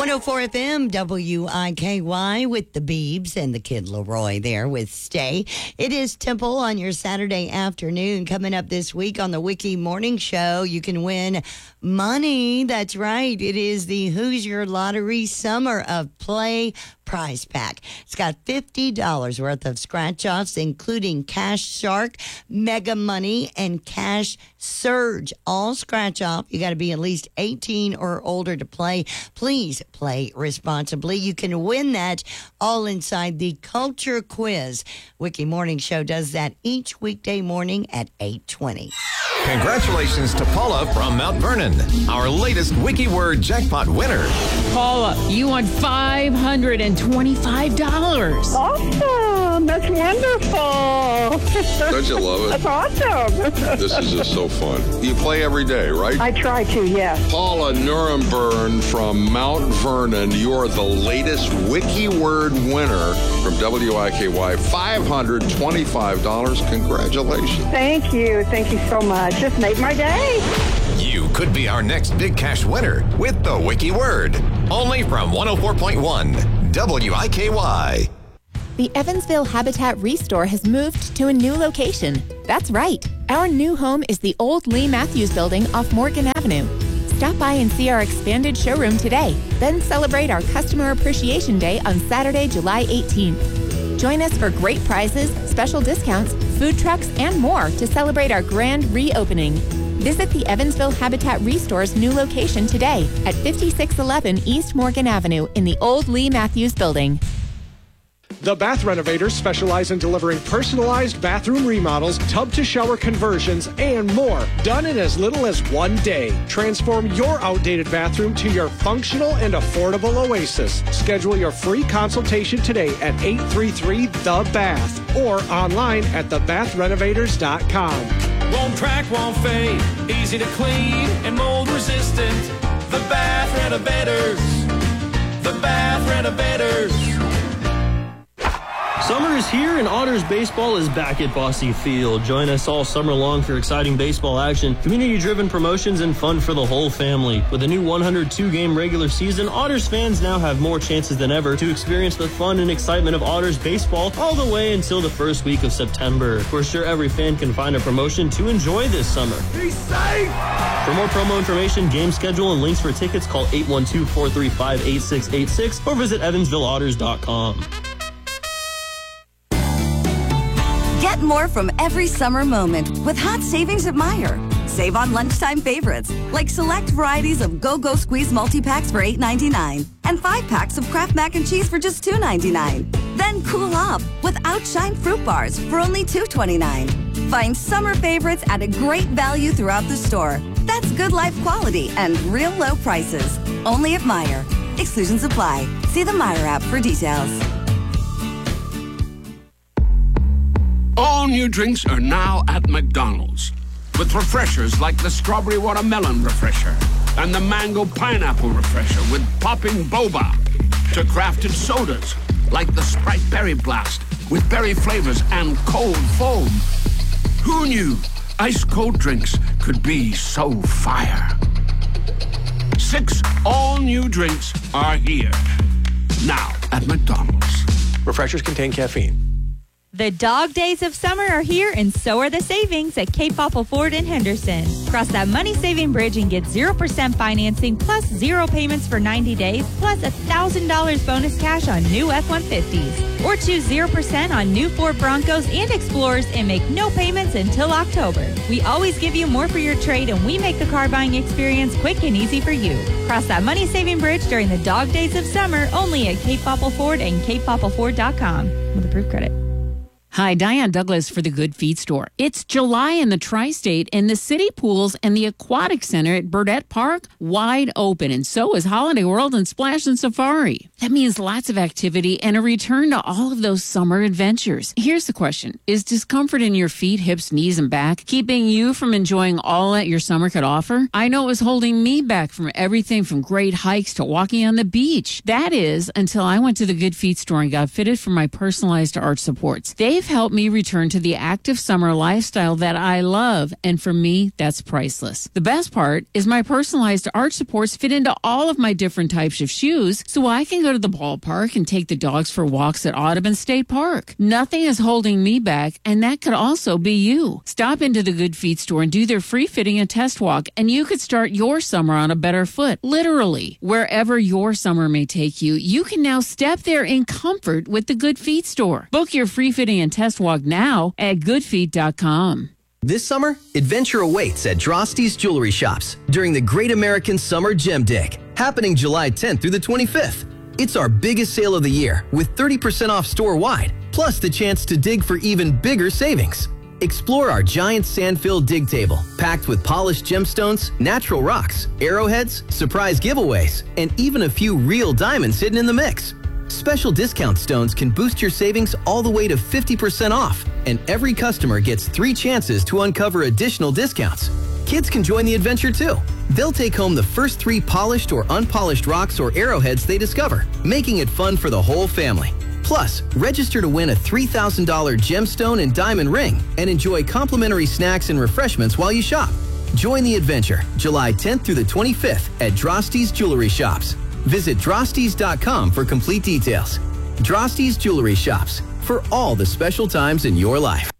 104 FM WIKY with the Beebs and the Kid Leroy there with Stay. It is Temple on your Saturday afternoon. Coming up this week on the Wiki Morning Show, you can win money. That's right. It is the Hoosier Lottery Summer of Play prize pack. It's got $50 worth of scratch-offs, including Cash Shark, Mega Money, and Cash Surge. All scratch-off. You got to be at least 18 or older to play. Please play responsibly. You can win that all inside the Culture Quiz. Wiki Morning Show does that each weekday morning at 8:20. Congratulations to Paula from Mount Vernon, our latest Wiki Word jackpot winner. Paula, you won $525. Awesome. That's wonderful. Don't you love it? That's awesome. This is just so fun. You play every day, right? I try to, yes. Paula Nuremberg from Mount Vernon, you are the latest Wiki Word winner from WIKY. $525. Congratulations. Thank you. Thank you so much. Just made my day. You could be our next big cash winner with the Wiki Word. Only from 104.1 WIKY. The Evansville Habitat Restore has moved to a new location. That's right. Our new home is the old Lee Matthews building off Morgan Avenue. Stop by and see our expanded showroom today. Then celebrate our Customer Appreciation Day on Saturday, July 18th. Join us for great prizes, special discounts, food trucks, and more to celebrate our grand reopening. Visit the Evansville Habitat Restore's new location today at 5611 East Morgan Avenue in the old Lee Matthews building. The Bath Renovators specialize in delivering personalized bathroom remodels, tub-to-shower conversions, and more, done in as little as 1 day. Transform your outdated bathroom to your functional and affordable oasis. Schedule your free consultation today at 833-THE-BATH or online at thebathrenovators.com. Won't crack, won't fade, easy to clean and mold resistant. The Bath Renovators. The Bath Renovators. Summer is here and Otters baseball is back at Bosse Field. Join us all summer long for exciting baseball action, community-driven promotions, and fun for the whole family. With a new 102-game regular season, Otters fans now have more chances than ever to experience the fun and excitement of Otters baseball all the way until the first week of September. We're sure every fan can find a promotion to enjoy this summer. Be safe! For more promo information, game schedule, and links for tickets, call 812-435-8686 or visit EvansvilleOtters.com. Get more from every summer moment with hot savings at Meijer. Save on lunchtime favorites like select varieties of Go-Go Squeeze multi-packs for $8.99 and 5 packs of Kraft Mac and Cheese for just $2.99. Then cool off with Outshine Fruit Bars for only $2.29. Find summer favorites at a great value throughout the store. That's good life quality and real low prices. Only at Meijer. Exclusions apply. See the Meijer app for details. All new drinks are now at McDonald's, with refreshers like the Strawberry Watermelon Refresher and the Mango Pineapple Refresher with popping boba, to crafted sodas like the Sprite Berry Blast with berry flavors and cold foam. Who knew ice cold drinks could be so fire? 6 all new drinks are here now at McDonald's. Refreshers contain caffeine. The dog days of summer are here, and so are the savings at Cape Popple Ford in Henderson. Cross that money-saving bridge and get 0% financing plus 0 payments for 90 days plus $1,000 bonus cash on new F-150s. Or choose 0% on new Ford Broncos and Explorers and make no payments until October. We always give you more for your trade, and we make the car buying experience quick and easy for you. Cross that money-saving bridge during the dog days of summer only at Cape Popple Ford and CapePoppleFord.com with approved credit. Hi, Diane Douglas for the Good Feet Store. It's July in the Tri-State, and the city pools and the aquatic center at Burdette Park wide open, and so is Holiday World and Splash and Safari. That means lots of activity and a return to all of those summer adventures. Here's the question. Is discomfort in your feet, hips, knees, and back keeping you from enjoying all that your summer could offer? I know it was holding me back from everything from great hikes to walking on the beach. That is, until I went to the Good Feet Store and got fitted for my personalized arch supports. They've They've helped me return to the active summer lifestyle that I love, and for me, that's priceless. The best part is my personalized arch supports fit into all of my different types of shoes, so I can go to the ballpark and take the dogs for walks at Audubon State Park. Nothing is holding me back, and that could also be you. Stop into the Good Feet store and do their free fitting and test walk, and you could start your summer on a better foot. Literally, wherever your summer may take you, you can now step there in comfort with the Good Feet store. Book your free fitting and test walk now at goodfeet.com. This summer, adventure awaits at Drosty's Jewelry Shops during the Great American Summer Gem Dig, happening July 10th through the 25th. It's our biggest sale of the year with 30% off store-wide, plus the chance to dig for even bigger savings. Explore our giant sand-filled dig table, packed with polished gemstones, natural rocks, arrowheads, surprise giveaways, and even a few real diamonds hidden in the mix. Special discount stones can boost your savings all the way to 50% off, and every customer gets 3 chances to uncover additional discounts. Kids can join the adventure too. They'll take home the first 3 polished or unpolished rocks or arrowheads they discover, making it fun for the whole family. Plus, register to win a $3,000 gemstone and diamond ring and enjoy complimentary snacks and refreshments while you shop. Join the adventure July 10th through the 25th at Drosty's Jewelry Shops. Visit drostys.com for complete details. Drosty's Jewelry Shops, for all the special times in your life.